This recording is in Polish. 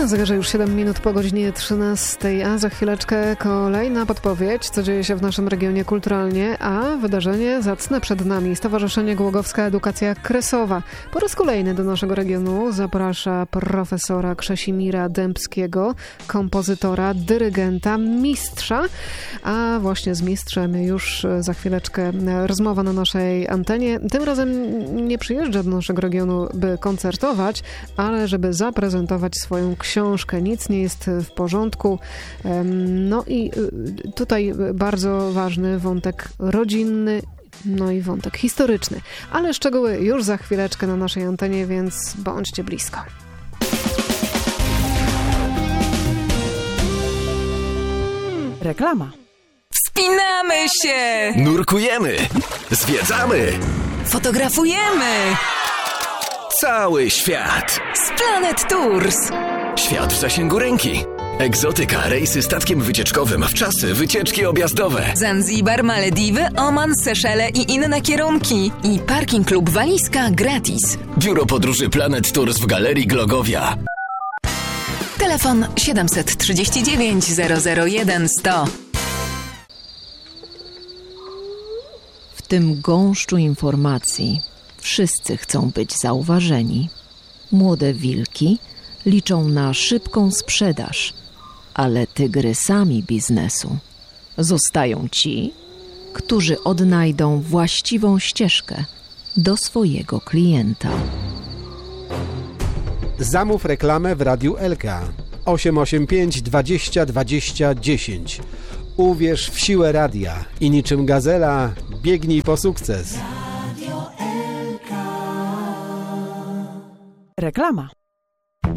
Na zegarze już 7 minut po godzinie 13, a za chwileczkę kolejna podpowiedź, co dzieje się w naszym regionie kulturalnie, a wydarzenie zacne przed nami. Stowarzyszenie Głogowska Edukacja Kresowa po raz kolejny do naszego regionu zaprasza profesora Krzesimira Dębskiego, kompozytora, dyrygenta, mistrza, a właśnie z mistrzem już za chwileczkę rozmowa na naszej antenie. Tym razem nie przyjeżdża do naszego regionu, by koncertować, ale żeby zaprezentować swoją książkę. Nic nie jest w porządku. No i tutaj bardzo ważny wątek rodzinny, no i wątek historyczny. Ale szczegóły już za chwileczkę na naszej antenie, więc bądźcie blisko. Reklama. Wspinamy się! Nurkujemy! Zwiedzamy! Fotografujemy! Cały świat! Z Planet Tours! Świat w zasięgu ręki. Egzotyka, rejsy statkiem wycieczkowym, wczasy, wycieczki objazdowe. Zanzibar, Malediwy, Oman, Seszele i inne kierunki. I parking klub Walizka gratis. Biuro podróży Planet Tours w Galerii Glogowia. Telefon 739 001 100. W tym gąszczu informacji wszyscy chcą być zauważeni. Młode wilki liczą na szybką sprzedaż, ale tygrysami biznesu zostają ci, którzy odnajdą właściwą ścieżkę do swojego klienta. Zamów reklamę w Radiu Elka 885 20 20 10. Uwierz w siłę radia i niczym gazela biegnij po sukces. Reklama.